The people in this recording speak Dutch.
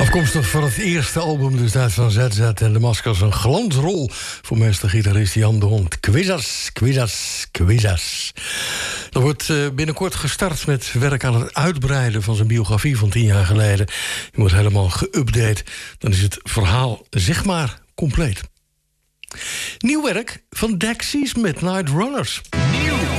Afkomstig van het eerste album destijds van ZZ en de Maskers, een glansrol voor meestergitarist Jan de Hond. Quizzas, quizzas, quizzas. Er wordt binnenkort gestart met werk aan het uitbreiden van zijn biografie van 10 jaar geleden. Die wordt helemaal geüpdate. Dan is het verhaal zeg maar compleet. Nieuw werk van Dexys Midnight Runners.